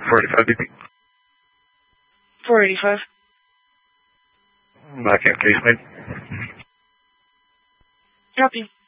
485 BP. 485. Back in, please, mate. Copy.